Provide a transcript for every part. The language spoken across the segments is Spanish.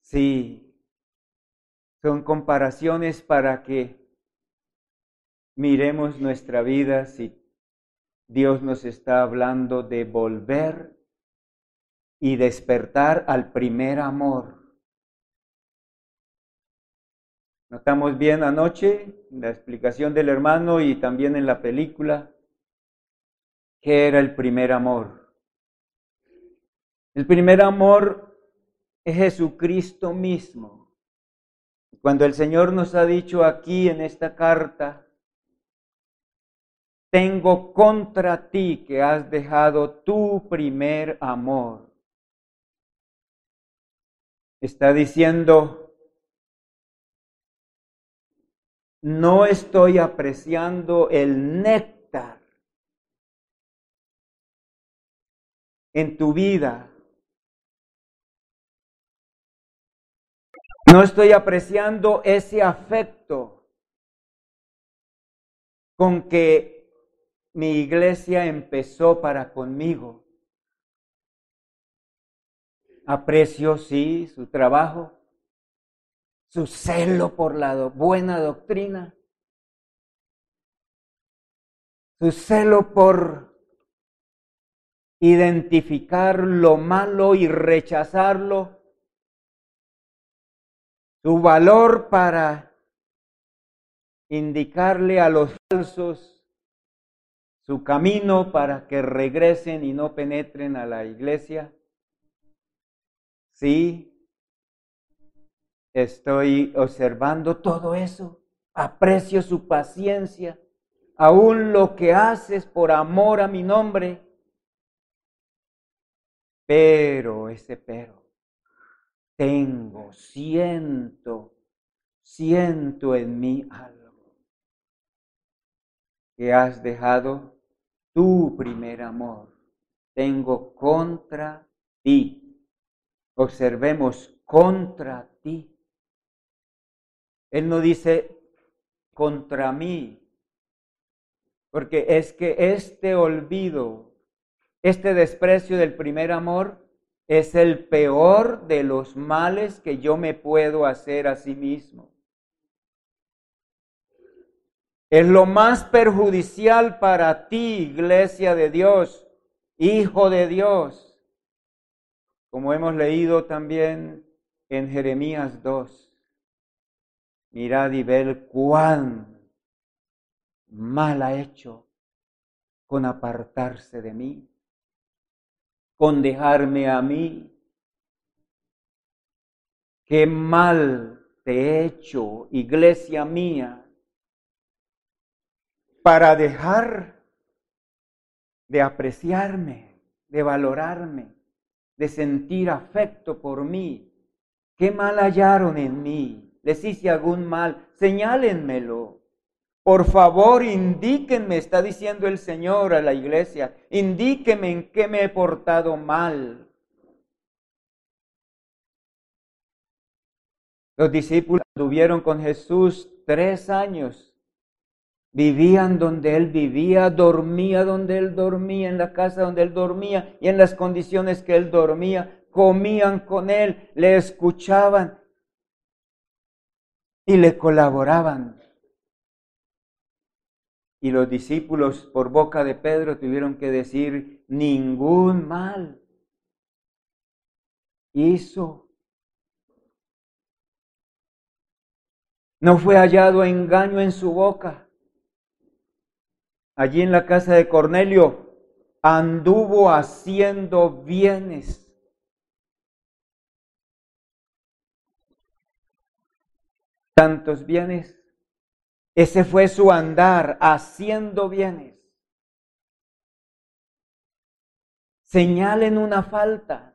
Sí, son comparaciones para que miremos nuestra vida si Dios nos está hablando de volver y despertar al primer amor. Notamos bien anoche en la explicación del hermano y también en la película qué era el primer amor. El primer amor es Jesucristo mismo. Cuando el Señor nos ha dicho aquí en esta carta, tengo contra ti que has dejado tu primer amor. Está diciendo, no estoy apreciando el néctar en tu vida. No estoy apreciando ese afecto con que mi iglesia empezó para conmigo. Aprecio, sí, su trabajo, su celo por la buena doctrina, su celo por identificar lo malo y rechazarlo, su valor para indicarle a los falsos su camino para que regresen y no penetren a la iglesia. Sí, estoy observando todo eso, aprecio su paciencia, aún lo que haces por amor a mi nombre. Pero, siento en mí algo, que has dejado tu primer amor. Tengo contra ti. Observemos, contra ti. Él no dice contra mí, porque es que este olvido, este desprecio del primer amor es el peor de los males que yo me puedo hacer a sí mismo. Es lo más perjudicial para ti, iglesia de Dios, hijo de Dios, como hemos leído también en Jeremías 2. Mirad y ved cuán mal ha hecho con apartarse de mí, con dejarme a mí. Qué mal te he hecho, iglesia mía, para dejar de apreciarme, de valorarme, de sentir afecto por mí. ¿Qué mal hallaron en mí? Les hice algún mal, señálenmelo. Por favor, indíquenme, está diciendo el Señor a la iglesia, indíquenme en qué me he portado mal. Los discípulos estuvieron con Jesús 3 años. Vivían donde Él vivía, dormía donde Él dormía, en la casa donde Él dormía y en las condiciones que Él dormía. Comían con Él, le escuchaban y le colaboraban. Y los discípulos, por boca de Pedro, tuvieron que decir, ningún mal hizo. No fue hallado engaño en su boca. Allí en la casa de Cornelio anduvo haciendo bienes. Tantos bienes. Ese fue su andar, haciendo bienes. Señalen una falta.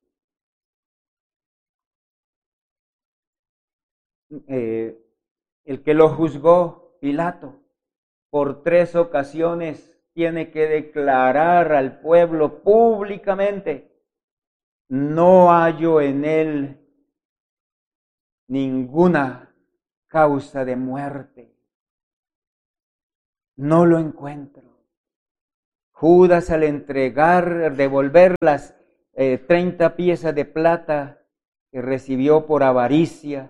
El que lo juzgó, Pilato, por 3 ocasiones tiene que declarar al pueblo públicamente, no hallo en él ninguna causa de muerte. No lo encuentro. Judas, al devolver las 30 piezas de plata que recibió por avaricia,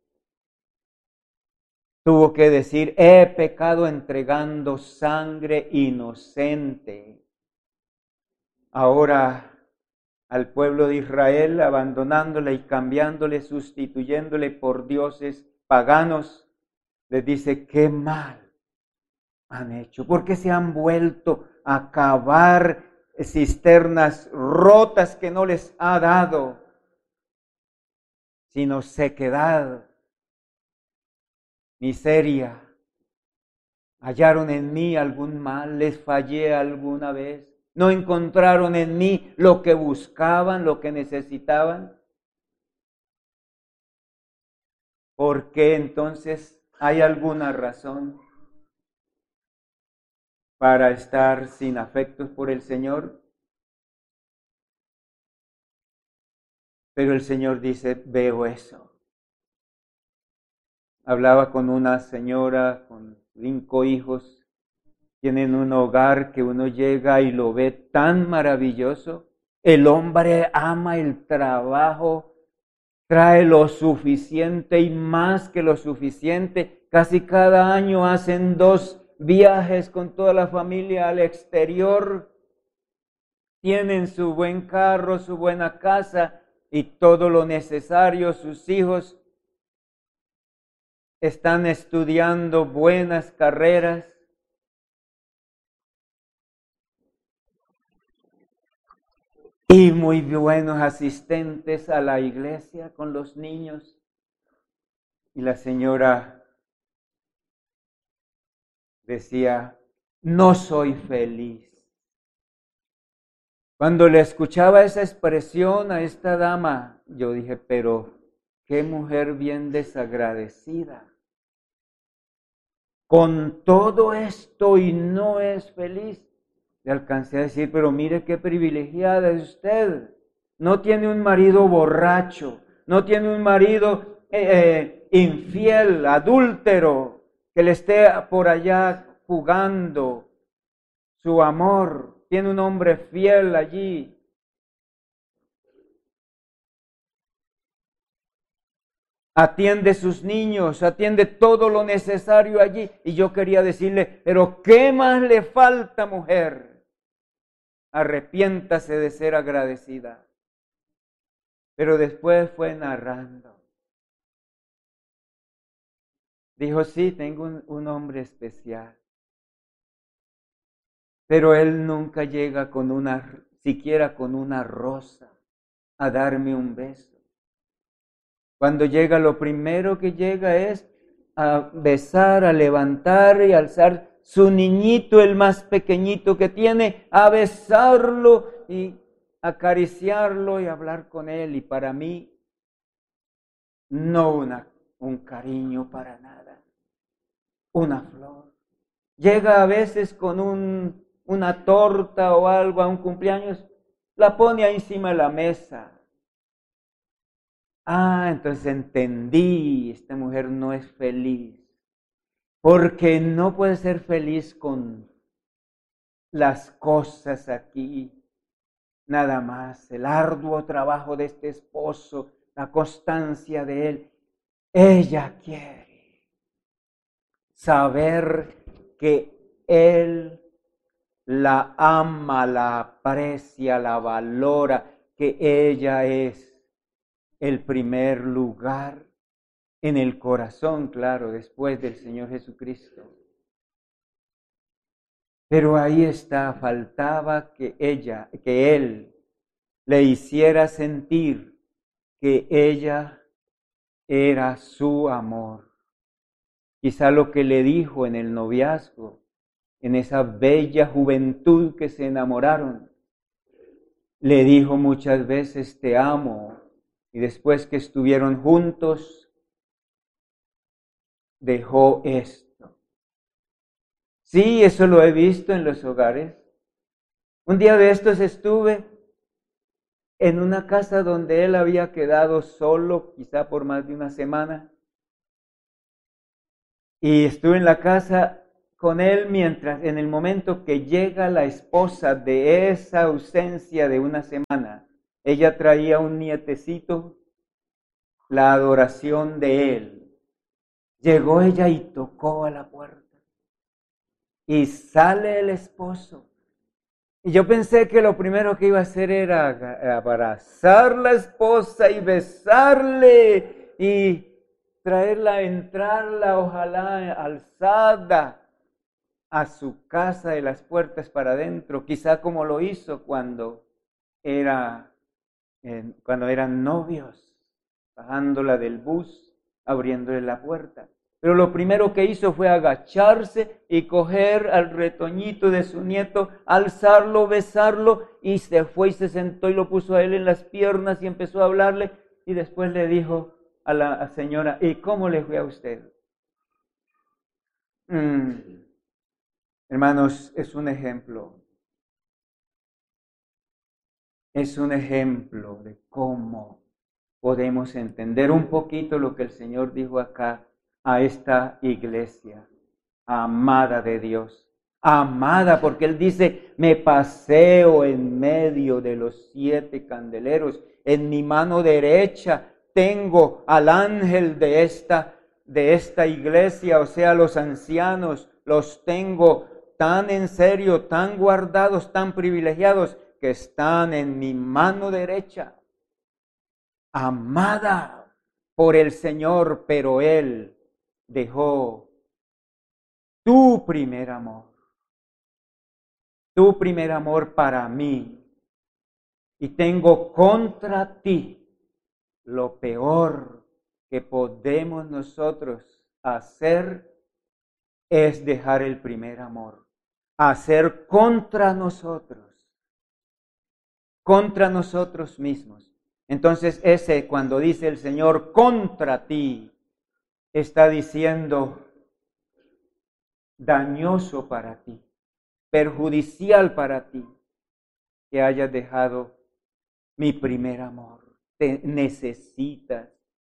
tuvo que decir, he pecado entregando sangre inocente. Ahora al pueblo de Israel, abandonándole y cambiándole, sustituyéndole por dioses paganos, les dice, qué mal han hecho. ¿Por qué se han vuelto a cavar cisternas rotas que no les ha dado, sino sequedad, miseria? ¿Hallaron en mí algún mal? ¿Les fallé alguna vez? ¿No encontraron en mí lo que buscaban, lo que necesitaban? ¿Por qué entonces hay alguna razón para estar sin afectos por el Señor? Pero el Señor dice, veo eso. Hablaba con una señora con 5 hijos. Tienen un hogar que uno llega y lo ve tan maravilloso. El hombre ama el trabajo, trae lo suficiente y más que lo suficiente. Casi cada año hacen 2 viajes con toda la familia al exterior. Tienen su buen carro, su buena casa y todo lo necesario. Sus hijos están estudiando buenas carreras. Y muy buenos asistentes a la iglesia con los niños. Y la señora decía, no soy feliz. Cuando le escuchaba esa expresión a esta dama, yo dije, pero qué mujer bien desagradecida. Con todo esto y no es feliz. Le alcancé a decir, pero mire qué privilegiada es usted. No tiene un marido borracho, no tiene un marido infiel, adúltero, que le esté por allá jugando su amor. Tiene un hombre fiel allí. Atiende sus niños, atiende todo lo necesario allí. Y yo quería decirle, pero ¿qué más le falta, mujer? Arrepiéntase de ser agradecida. Pero después fue narrando. Dijo, sí, tengo un hombre especial. Pero él nunca llega siquiera con una rosa a darme un beso. Cuando llega, lo primero que llega es a besar, a levantar y alzar su niñito, el más pequeñito que tiene, a besarlo y acariciarlo y hablar con él. Y para mí, no un cariño para nada, una flor. Llega a veces con una torta o algo a un cumpleaños, la pone ahí encima de la mesa. Entonces entendí, esta mujer no es feliz. Porque no puede ser feliz con las cosas aquí, nada más. El arduo trabajo de este esposo, la constancia de él. Ella quiere saber que él la ama, la aprecia, la valora, que ella es el primer lugar en el corazón, claro, después del Señor Jesucristo. Pero ahí está, faltaba que él le hiciera sentir que ella era su amor. Quizá lo que le dijo en el noviazgo, en esa bella juventud que se enamoraron, le dijo muchas veces, te amo. Y después que estuvieron juntos, dejó esto. Sí, eso lo he visto en los hogares. Un día de estos estuve en una casa donde él había quedado solo, quizá por más de una semana. Y estuve en la casa con él mientras, en el momento que llega la esposa de esa ausencia de una semana, ella traía un nietecito la adoración de él, llegó ella y tocó a la puerta. Y sale el esposo. Y yo pensé que lo primero que iba a hacer era abrazar a la esposa y besarle y traerla, entrarla, ojalá alzada a su casa de las puertas para adentro, quizá como lo hizo cuando eran novios, bajándola del bus, abriéndole la puerta. Pero lo primero que hizo fue agacharse y coger al retoñito de su nieto, alzarlo, besarlo, y se fue y se sentó y lo puso a él en las piernas y empezó a hablarle, y después le dijo a la señora: ¿y cómo le fue a usted? Hermanos, es un ejemplo de cómo podemos entender un poquito lo que el Señor dijo acá a esta iglesia amada de Dios. Amada, porque Él dice: me paseo en medio de los 7 candeleros. En mi mano derecha tengo al ángel de esta iglesia, o sea, los ancianos, los tengo tan en serio, tan guardados, tan privilegiados, que están en mi mano derecha. Amada por el Señor, pero Él dejó tu primer amor para mí, y tengo contra ti. Lo peor que podemos nosotros hacer es dejar el primer amor, hacer contra nosotros mismos. Entonces cuando dice el Señor contra ti, está diciendo dañoso para ti, perjudicial para ti, que hayas dejado mi primer amor. Te necesitas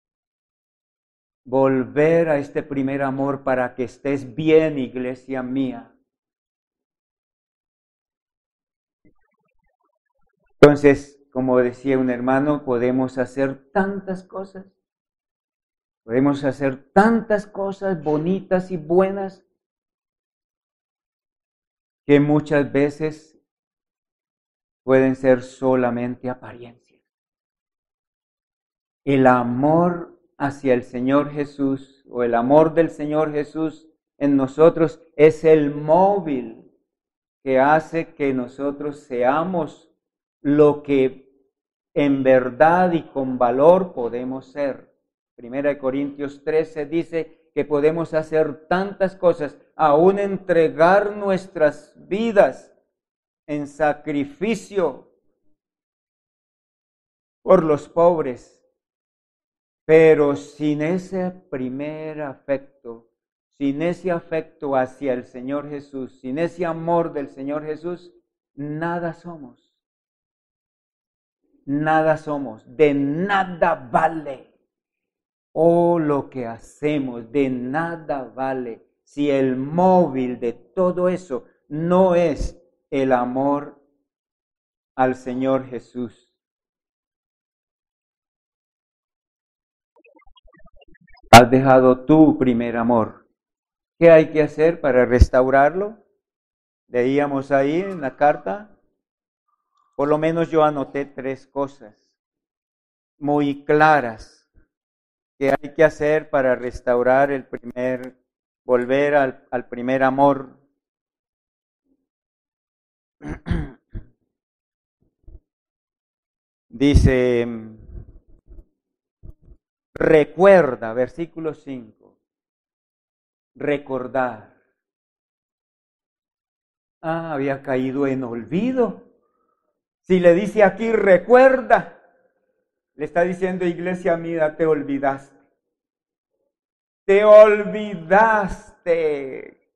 volver a este primer amor para que estés bien, iglesia mía. Entonces, como decía un hermano, podemos hacer tantas cosas. Podemos hacer tantas cosas bonitas y buenas que muchas veces pueden ser solamente apariencias. El amor hacia el Señor Jesús, o el amor del Señor Jesús en nosotros, es el móvil que hace que nosotros seamos lo que en verdad y con valor podemos ser. 1 Corintios 13 dice que podemos hacer tantas cosas, aún entregar nuestras vidas en sacrificio por los pobres. Pero sin ese primer afecto, sin ese afecto hacia el Señor Jesús, sin ese amor del Señor Jesús, nada somos. Nada somos, de nada vale. Oh, lo que hacemos de nada vale si el móvil de todo eso no es el amor al Señor Jesús. Has dejado tu primer amor. ¿Qué hay que hacer para restaurarlo? Leíamos ahí en la carta. Por lo menos yo anoté 3 cosas muy claras que hay que hacer para restaurar volver al primer amor. Dice, recuerda, versículo 5, recordar. Había caído en olvido. Si le dice aquí recuerda, le está diciendo: iglesia mía, te olvidaste. Te olvidaste.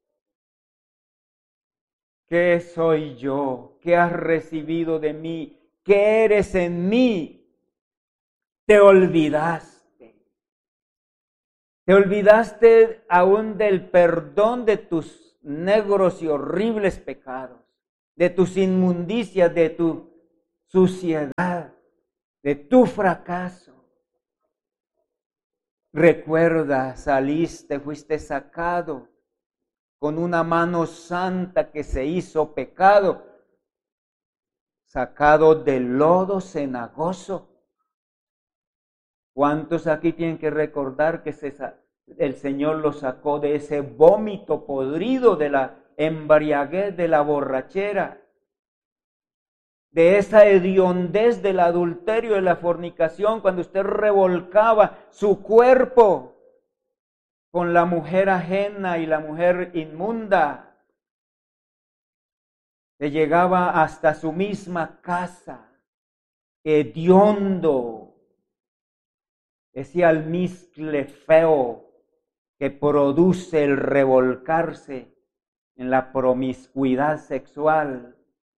¿Qué soy yo? ¿Qué has recibido de mí? ¿Qué eres en mí? Te olvidaste. Te olvidaste aún del perdón de tus negros y horribles pecados, de tus inmundicias, de tu suciedad, de tu fracaso. Recuerda, saliste, fuiste sacado con una mano santa que se hizo pecado, sacado del lodo cenagoso. ¿Cuántos aquí tienen que recordar que el Señor los sacó de ese vómito podrido, de la embriaguez, de la borrachera, de esa hediondez del adulterio, de la fornicación, cuando usted revolcaba su cuerpo con la mujer ajena y la mujer inmunda, que llegaba hasta su misma casa, hediondo, ese almizcle feo que produce el revolcarse en la promiscuidad sexual,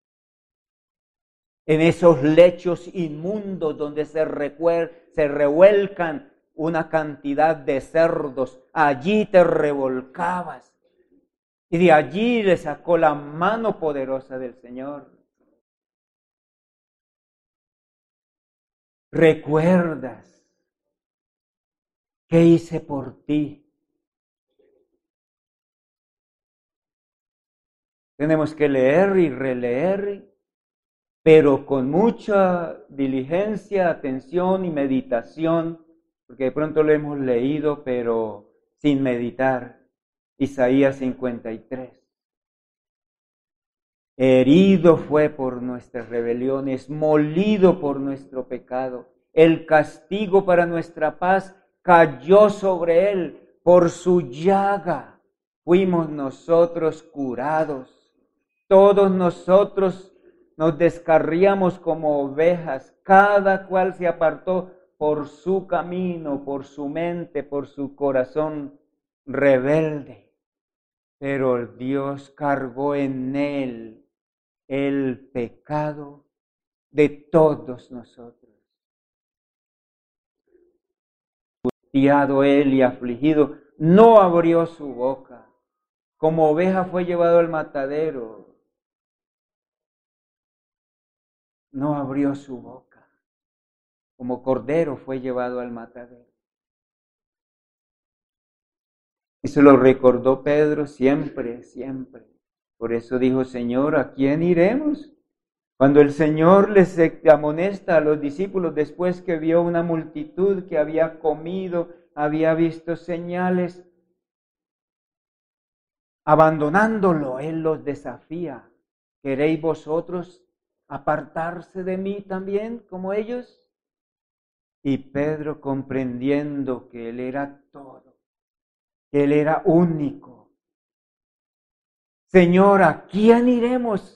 en esos lechos inmundos donde se revuelcan una cantidad de cerdos. Allí te revolcabas y de allí le sacó la mano poderosa del Señor. ¿Recuerdas qué hice por ti? Tenemos que leer y releer, pero con mucha diligencia, atención y meditación, porque de pronto lo hemos leído, pero sin meditar. Isaías 53. Herido fue por nuestras rebeliones, molido por nuestro pecado. El castigo para nuestra paz cayó sobre él. Por su llaga fuimos nosotros curados. Todos nosotros nos descarriamos como ovejas. Cada cual se apartó por su camino, por su mente, por su corazón rebelde. Pero Dios cargó en él el pecado de todos nosotros. Angustiado él y afligido, no abrió su boca. Como oveja fue llevado al matadero, no abrió su boca. Como cordero fue llevado al matadero. Eso lo recordó Pedro siempre, siempre. Por eso dijo, Señor, ¿a quién iremos? Cuando el Señor les amonesta a los discípulos después que vio una multitud que había comido, había visto señales, abandonándolo, Él los desafía. ¿Queréis vosotros apartarse de mí también como ellos? Y Pedro, comprendiendo que Él era todo, que Él era único. Señor, ¿a quién iremos?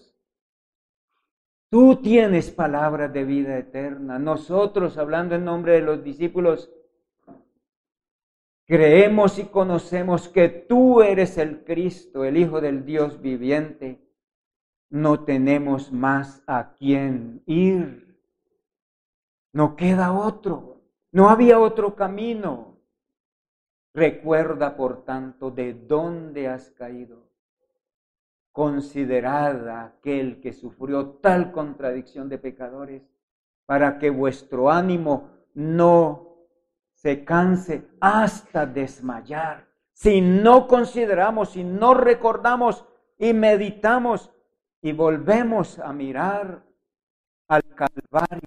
Tú tienes palabras de vida eterna. Nosotros, hablando en nombre de los discípulos, creemos y conocemos que tú eres el Cristo, el Hijo del Dios viviente. No tenemos más a quién ir. No queda otro. No había otro camino. Recuerda, por tanto, de dónde has caído. Considerad a aquel que sufrió tal contradicción de pecadores, para que vuestro ánimo no se canse hasta desmayar. Si no consideramos, si no recordamos y meditamos y volvemos a mirar al Calvario,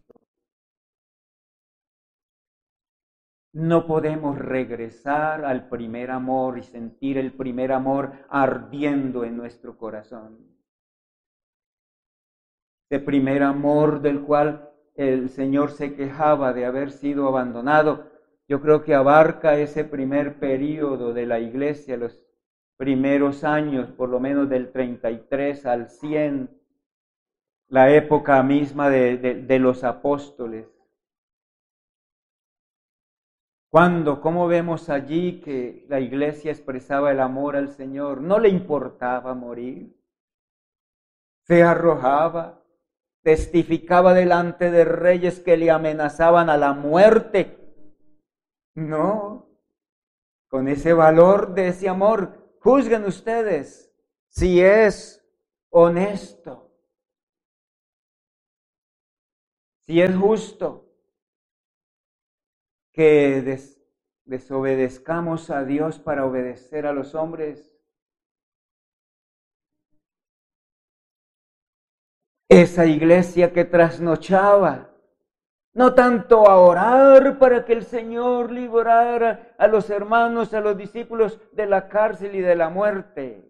no podemos regresar al primer amor y sentir el primer amor ardiendo en nuestro corazón. Ese primer amor del cual el Señor se quejaba de haber sido abandonado, yo creo que abarca ese primer período de la iglesia, los primeros años, por lo menos del 33 al 100, la época misma de los apóstoles. ¿Cómo vemos allí que la iglesia expresaba el amor al Señor? No le importaba morir. Se arrojaba, testificaba delante de reyes que le amenazaban a la muerte. No, con ese valor de ese amor, juzguen ustedes si es honesto, si es justo, que desobedezcamos a Dios para obedecer a los hombres. Esa iglesia que trasnochaba, no tanto a orar para que el Señor librara a los hermanos, a los discípulos de la cárcel y de la muerte,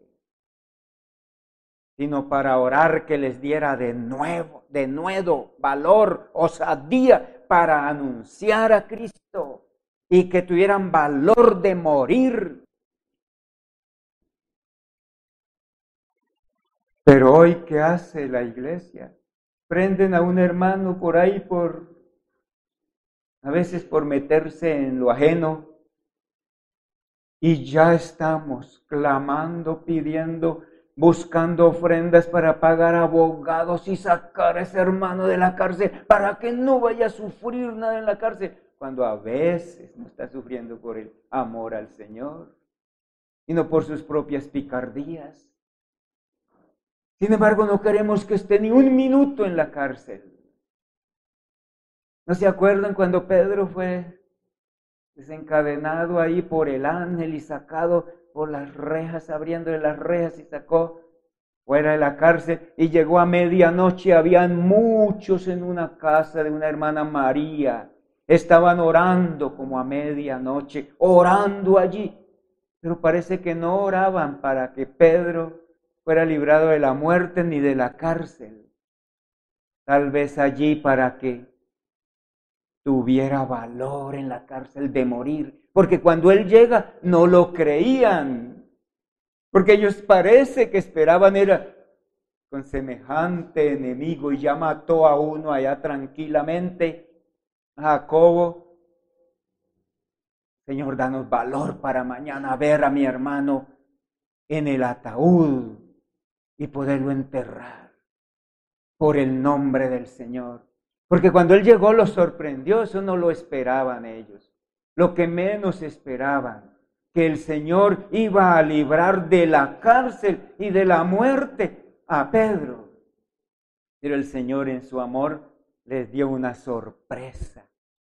sino para orar que les diera de nuevo, valor, osadía para anunciar a Cristo y que tuvieran valor de morir. Pero hoy, ¿qué hace la iglesia? Prenden a un hermano por ahí a veces por meterse en lo ajeno, y ya estamos clamando, pidiendo, buscando ofrendas para pagar abogados y sacar a ese hermano de la cárcel para que no vaya a sufrir nada en la cárcel, cuando a veces no está sufriendo por el amor al Señor, sino por sus propias picardías. Sin embargo, no queremos que esté ni un minuto en la cárcel. ¿No se acuerdan cuando Pedro fue desencadenado ahí por el ángel y sacado por las rejas, abriéndole las rejas y sacó fuera de la cárcel? Y llegó a medianoche, habían muchos en una casa de una hermana María. Estaban orando como a medianoche, orando allí. Pero parece que no oraban para que Pedro fuera librado de la muerte ni de la cárcel. Tal vez allí para que tuviera valor en la cárcel de morir. Porque cuando él llega no lo creían. Porque ellos parece que esperaban era con semejante enemigo y ya mató a uno allá tranquilamente, a Jacobo. Señor, danos valor para mañana ver a mi hermano en el ataúd y poderlo enterrar por el nombre del Señor. Porque cuando él llegó los sorprendió, eso no lo esperaban ellos. Lo que menos esperaban, que el Señor iba a librar de la cárcel y de la muerte a Pedro. Pero el Señor en su amor les dio una sorpresa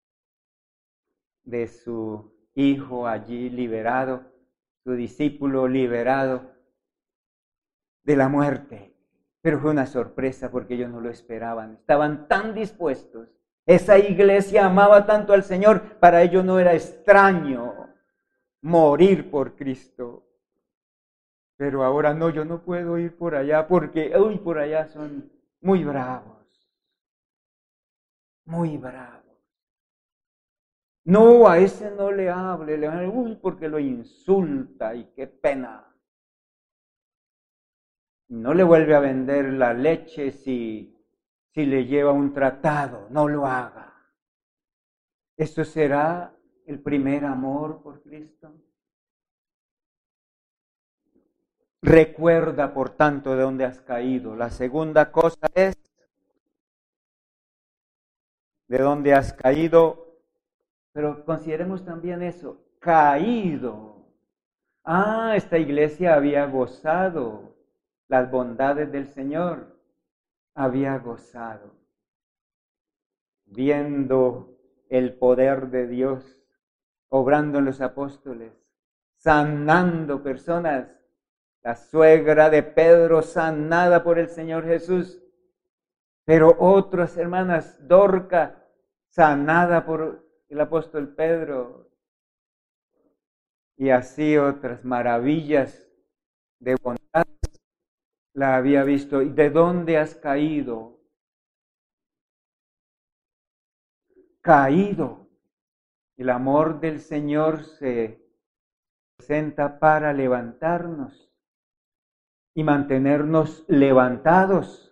de su hijo allí liberado, su discípulo liberado de la muerte. Pero fue una sorpresa porque ellos no lo esperaban. Estaban tan dispuestos. Esa iglesia amaba tanto al Señor. Para ellos no era extraño morir por Cristo. Pero ahora no, yo no puedo ir por allá porque, por allá son muy bravos. Muy bravos. No, a ese no le hable. Le van a decir, porque lo insulta y qué pena. No le vuelve a vender la leche si le lleva un tratado, no lo haga. ¿Esto será el primer amor por Cristo? Recuerda, por tanto, de dónde has caído. La segunda cosa es, de dónde has caído, pero consideremos también eso, caído. Esta iglesia había gozado las bondades del Señor, había gozado, viendo el poder de Dios, obrando en los apóstoles, sanando personas. La suegra de Pedro sanada por el Señor Jesús, pero otras hermanas, Dorca, sanada por el apóstol Pedro, y así otras maravillas de bondad la había visto. ¿Y de dónde has caído? Caído. El amor del Señor se presenta para levantarnos y mantenernos levantados.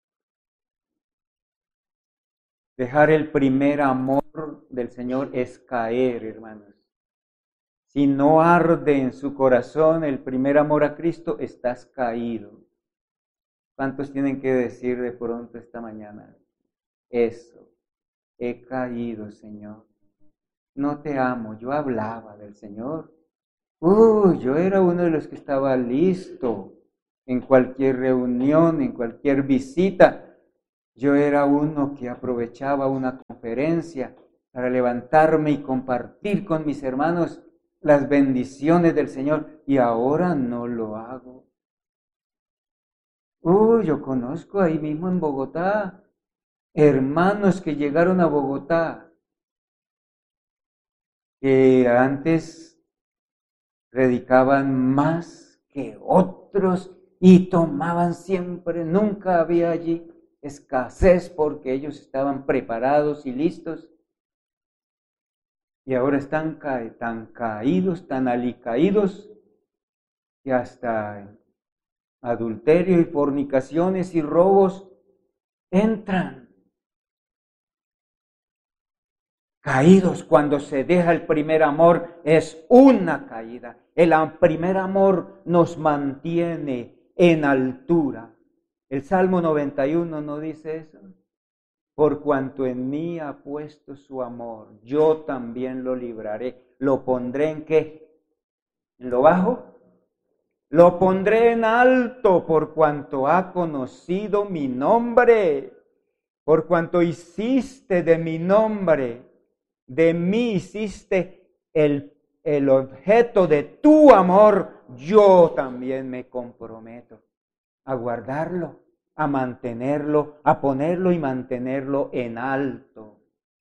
Dejar el primer amor del Señor es caer, hermanos. Si no arde en su corazón el primer amor a Cristo, estás caído. ¿Cuántos tienen que decir de pronto esta mañana? Eso, he caído, Señor. No te amo. Yo hablaba del Señor. Yo era uno de los que estaba listo en cualquier reunión, en cualquier visita. Yo era uno que aprovechaba una conferencia para levantarme y compartir con mis hermanos las bendiciones del Señor, y ahora no lo hago. Yo conozco ahí mismo en Bogotá hermanos que llegaron a Bogotá, que antes predicaban más que otros y tomaban siempre, nunca había allí escasez porque ellos estaban preparados y listos. Y ahora están tan caídos, tan alicaídos, que hasta adulterio y fornicaciones y robos entran. Caídos, cuando se deja el primer amor, es una caída. El primer amor nos mantiene en altura. El Salmo 91 no dice eso. Por cuanto en mí ha puesto su amor, yo también lo libraré. ¿Lo pondré en qué? ¿En lo bajo? Lo pondré en alto por cuanto ha conocido mi nombre. Por cuanto hiciste de mi nombre, de mí hiciste el objeto de tu amor, yo también me comprometo a guardarlo, a mantenerlo, a ponerlo y mantenerlo en alto.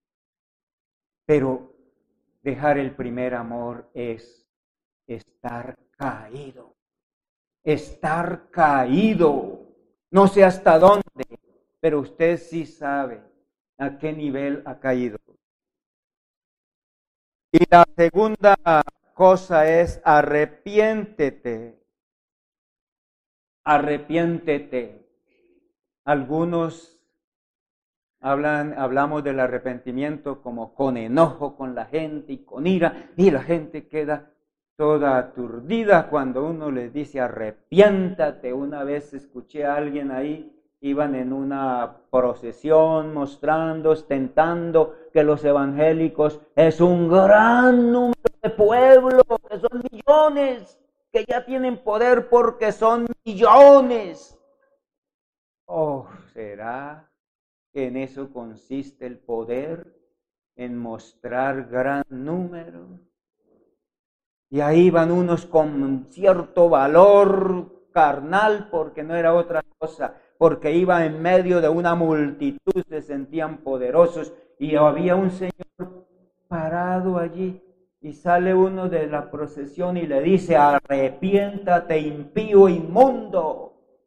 Pero dejar el primer amor es estar caído. Estar caído. No sé hasta dónde, pero usted sí sabe a qué nivel ha caído. Y la segunda cosa es arrepiéntete. Arrepiéntete. Algunos hablamos del arrepentimiento como con enojo con la gente y con ira, y la gente queda toda aturdida cuando uno les dice arrepiéntate. Una vez escuché a alguien ahí, iban en una procesión mostrando, ostentando que los evangélicos es un gran número de pueblo, que son millones, que ya tienen poder porque son millones. ¿Será que en eso consiste el poder? En mostrar gran número. Y ahí van unos con cierto valor carnal, porque no era otra cosa, porque iba en medio de una multitud, se sentían poderosos, y había un señor parado allí, y sale uno de la procesión y le dice, arrepiéntate, impío, inmundo.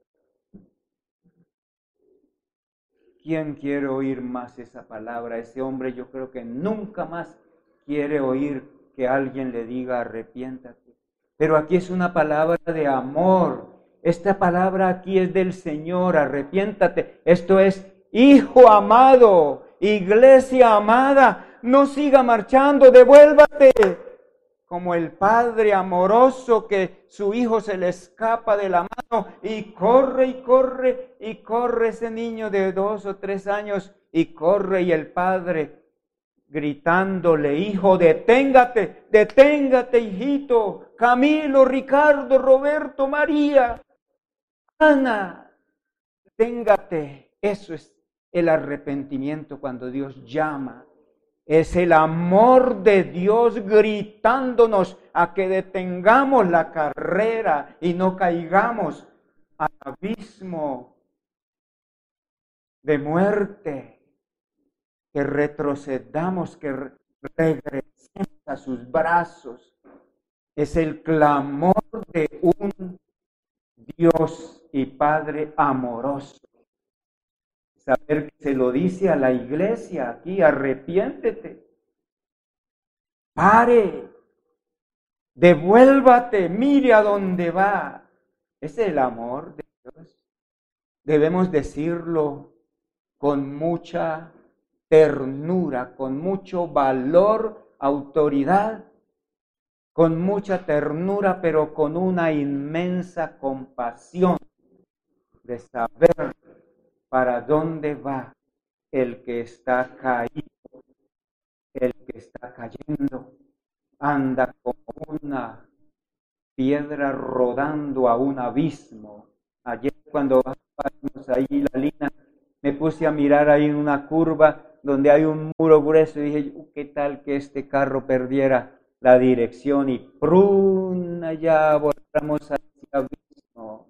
¿Quién quiere oír más esa palabra? Ese hombre yo creo que nunca más quiere oír que alguien le diga arrepiéntate. Pero aquí es una palabra de amor. Esta palabra aquí es del Señor, arrepiéntate. Esto es, hijo amado, iglesia amada, no siga marchando, devuélvate. Como el padre amoroso que su hijo se le escapa de la mano y corre y corre y corre ese niño de 2 o 3 años y corre, y el padre gritándole, hijo, deténgate, deténgate, hijito, Camilo, Ricardo, Roberto, María, Ana, deténgate. Eso es el arrepentimiento cuando Dios llama. Es el amor de Dios gritándonos a que detengamos la carrera y no caigamos al abismo de muerte, que retrocedamos, que regresemos a sus brazos. Es el clamor de un Dios y Padre amoroso. Saber que se lo dice a la iglesia aquí, arrepiéntete, pare, devuélvate, mire a dónde va. Es el amor de Dios. Debemos decirlo con mucha ternura, con mucho valor, autoridad, con mucha ternura, pero con una inmensa compasión de saber para dónde va el que está caído, el que está cayendo. Anda como una piedra rodando a un abismo. Ayer cuando bajamos ahí la línea, me puse a mirar ahí en una curva donde hay un muro grueso, y dije, ¿qué tal que este carro perdiera la dirección y ¡prun! Allá volamos hacia el abismo?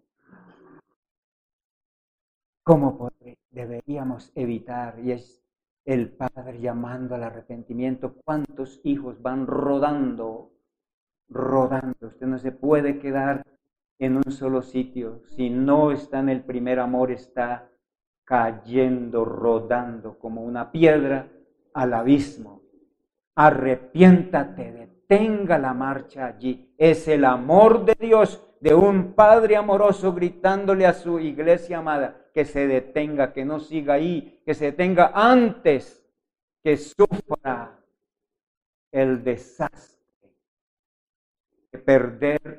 ¿Cómo deberíamos evitar? Y es el Padre llamando al arrepentimiento. ¿Cuántos hijos van rodando? Usted no se puede quedar en un solo sitio. Si no está en el primer amor, está cayendo, rodando como una piedra al abismo. Arrepiéntate, detenga la marcha allí. Es el amor de Dios, de un Padre amoroso gritándole a su iglesia amada que se detenga, que no siga ahí, que se detenga antes que sufra el desastre, de perder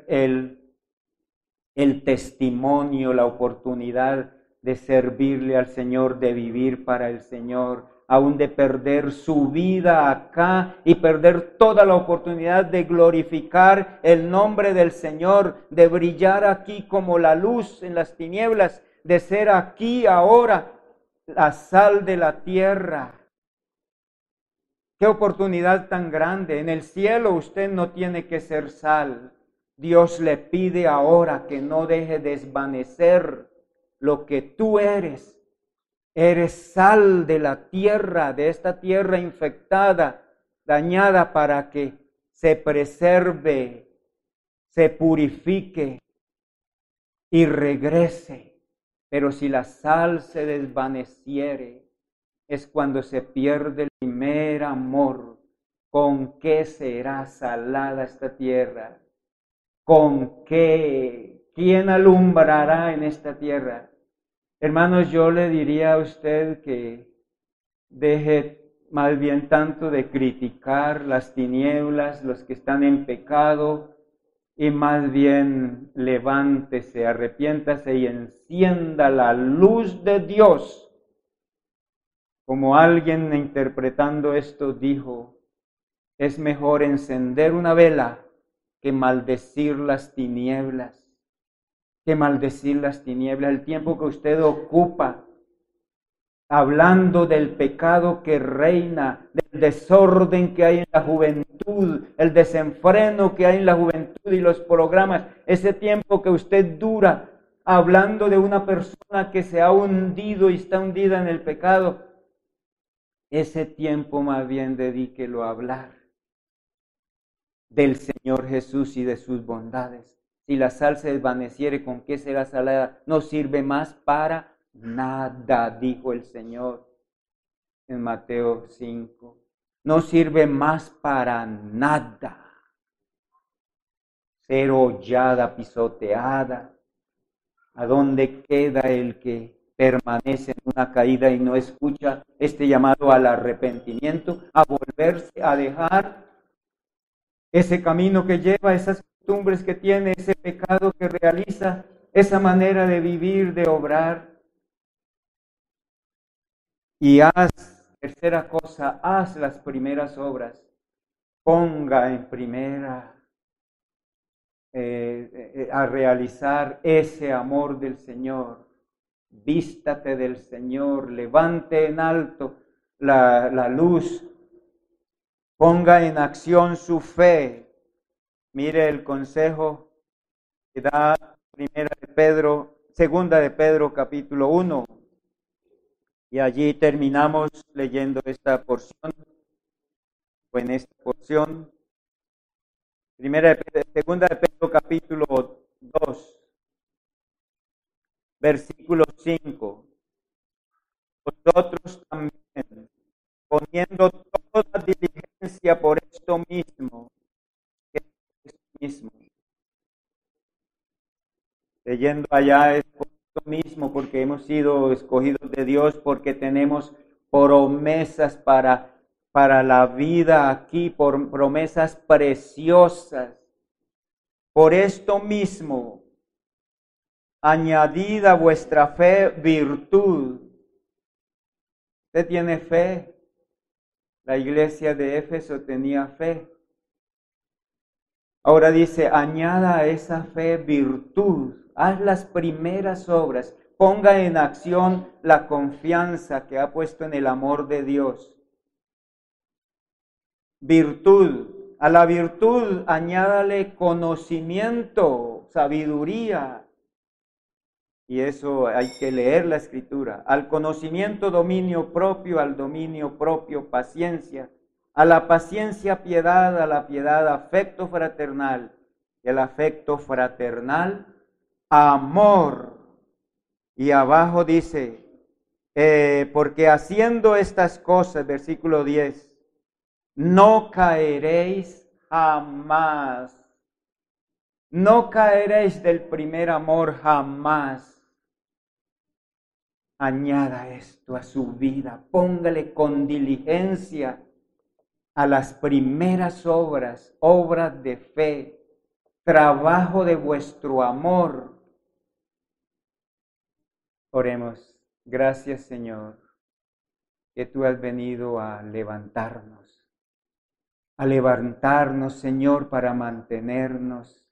el testimonio, la oportunidad de servirle al Señor, de vivir para el Señor, aún de perder su vida acá y perder toda la oportunidad de glorificar el nombre del Señor, de brillar aquí como la luz en las tinieblas, de ser aquí ahora la sal de la tierra. Qué oportunidad tan grande. En el cielo usted no tiene que ser sal. Dios le pide ahora que no deje desvanecer lo que tú eres. Eres sal de la tierra, de esta tierra infectada, dañada, para que se preserve, se purifique y regrese. Pero si la sal se desvaneciere, es cuando se pierde el primer amor. ¿Con qué será salada esta tierra? ¿Con qué? ¿Quién alumbrará en esta tierra? Hermanos, yo le diría a usted que deje más bien tanto de criticar las tinieblas, los que están en pecado, y más bien levántese, arrepiéntase y encienda la luz de Dios. Como alguien interpretando esto dijo, es mejor encender una vela que maldecir las tinieblas. Que maldecir las tinieblas. El tiempo que usted ocupa hablando del pecado que reina, del desorden que hay en la juventud, el desenfreno que hay en la juventud y los programas, ese tiempo que usted dura hablando de una persona que se ha hundido y está hundida en el pecado, ese tiempo más bien dedíquelo a hablar del Señor Jesús y de sus bondades. Si la sal se desvaneciere, ¿con qué será salada? No sirve más para nada, dijo el Señor en Mateo 5. No sirve más para nada. Ser hollada, pisoteada. ¿A dónde queda el que permanece en una caída y no escucha este llamado al arrepentimiento, a volverse, a dejar ese camino que lleva, esas costumbres que tiene, ese pecado que realiza, esa manera de vivir, de obrar? Y tercera cosa, haz las primeras obras. Ponga en primera a realizar ese amor del Señor. Vístate del Señor, levante en alto la luz, ponga en acción su fe. Mire el consejo que da segunda de Pedro capítulo 1. Y allí terminamos leyendo esta porción, o en esta porción. Segunda de Pedro capítulo 2, versículo 5. Vosotros también, poniendo toda diligencia por esto mismo, leyendo allá es por esto mismo, porque hemos sido escogidos de Dios, porque tenemos promesas para la vida aquí, por promesas preciosas. Por esto mismo, añadid a vuestra fe virtud. ¿Usted tiene fe? La iglesia de Éfeso tenía fe. Ahora dice, añada a esa fe virtud. Haz las primeras obras. Ponga en acción la confianza que ha puesto en el amor de Dios. Virtud. A la virtud añádale conocimiento, sabiduría. Y eso hay que leer la Escritura. Al conocimiento, dominio propio, al dominio propio, paciencia. A la paciencia, piedad, a la piedad, afecto fraternal. Y al afecto fraternal, amor. Y abajo dice, porque haciendo estas cosas, versículo 10, no caeréis jamás. No caeréis del primer amor jamás. Añada esto a su vida, póngale con diligencia a las primeras obras, obras de fe, trabajo de vuestro amor. Oremos. Gracias, Señor, que tú has venido a levantarnos, Señor, para mantenernos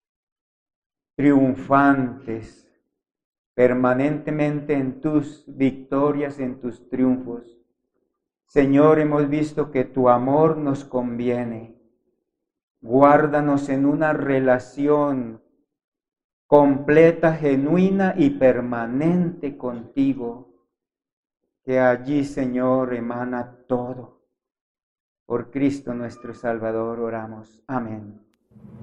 triunfantes, permanentemente en tus victorias, en tus triunfos. Señor, hemos visto que tu amor nos conviene. Guárdanos en una relación completa, genuina y permanente contigo, que allí, Señor, emana todo. Por Cristo nuestro Salvador oramos. Amén.